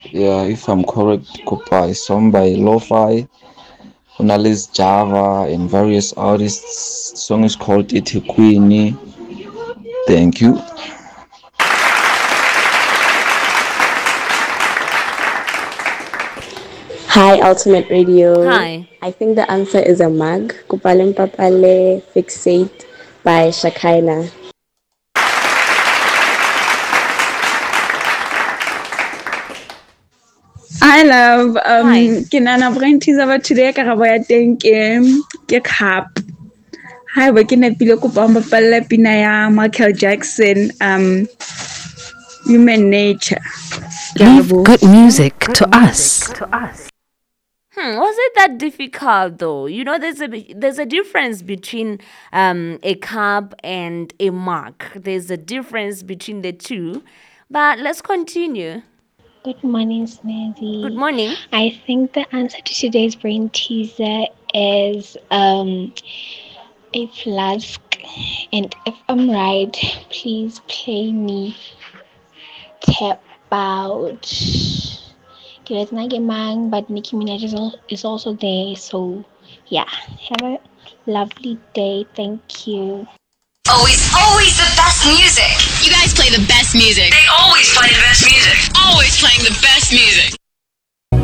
Yeah, if I'm correct, Kupa is sung by Lo-Fi, Honalis Java, and various artists. Song is called Itiquini. Thank you. Hi, Ultimate Radio. Hi. I think the answer is a mug. Kupalem Papale Fixate by Shakaina. I love Hi. ke nana brain teaser ba today ka rabo ya teng ke cup. Hi ba ke nepile kopa ba palla pina ya Michael Jackson Human Nature. Ke a Leave leboha. good music to us. Was it that difficult though? You know, there's a difference between a cup and a mug. There's a difference between the two. But let's continue. Good morning, Good Snazzy. morning. I think the answer to today's brain teaser is a flask. And if I'm right, please play me tap out. Let's not get mine, but Nicki Minaj is also there. So, yeah, have a lovely day. Thank you. Always the best music. You guys play the best music. They always play the best music. Always playing the best music.